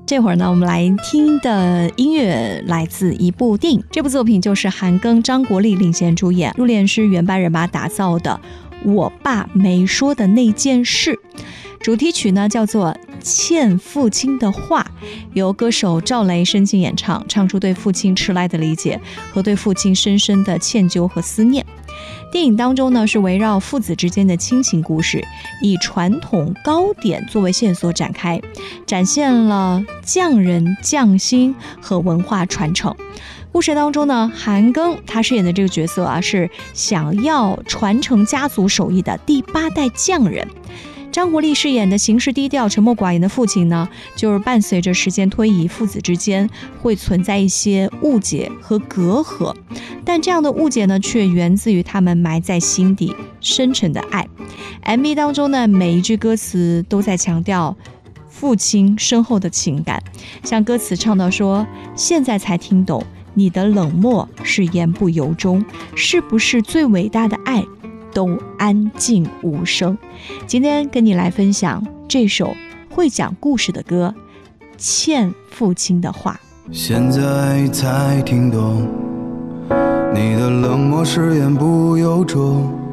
这会儿呢，我们来听的音乐来自一部电影，这部作品就是韩庚、张国立领衔主演，入殓师原班人马打造的《我爸没说的那件事》。主题曲呢叫做《欠父亲的话》，由歌手赵雷深情演唱，唱出对父亲迟来的理解和对父亲深深的歉疚和思念。电影当中呢是围绕父子之间的亲情故事，以传统糕点作为线索展开，展现了匠人匠心和文化传承。故事当中呢，韩庚他饰演的这个角色啊，是想要传承家族手艺的第8代匠人。张国立饰演的行事低调、沉默寡言的父亲呢，就是伴随着时间推移，父子之间会存在一些误解和隔阂，但这样的误解呢，却源自于他们埋在心底深沉的爱。MV 当中呢，每一句歌词都在强调父亲深厚的情感，像歌词唱到说：“现在才听懂，你的冷漠是言不由衷，是不是最伟大的爱？”都安静无声。今天跟你来分享这首会讲故事的歌《欠父亲的话》。 现在才听懂，你的冷漠是言不由衷，